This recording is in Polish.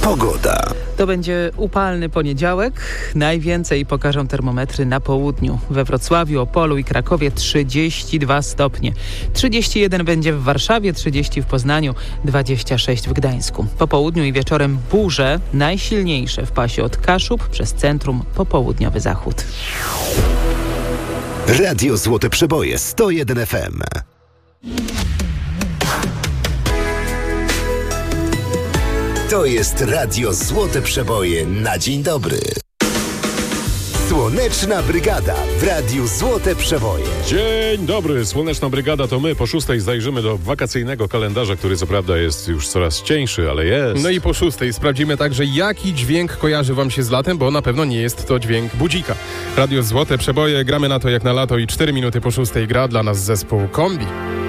Pogoda. To będzie upalny poniedziałek. Najwięcej pokażą termometry na południu. We Wrocławiu, Opolu i Krakowie 32 stopnie. 31 będzie w Warszawie, 30 w Poznaniu, 26 w Gdańsku. Po południu i wieczorem burze, najsilniejsze w pasie od Kaszub przez centrum po południowy zachód. Radio Złote Przeboje 101 FM. To jest Radio Złote Przeboje na dzień dobry. Słoneczna Brygada w Radiu Złote Przeboje. Dzień dobry, Słoneczna Brygada to my. Po 6:00 zajrzymy do wakacyjnego kalendarza, który co prawda jest już coraz cieńszy, ale jest. No i po 6:00 sprawdzimy także, jaki dźwięk kojarzy wam się z latem, bo na pewno nie jest to dźwięk budzika. Radio Złote Przeboje, gramy na to jak na lato i 4 minuty po 6:00 gra dla nas zespół Kombi.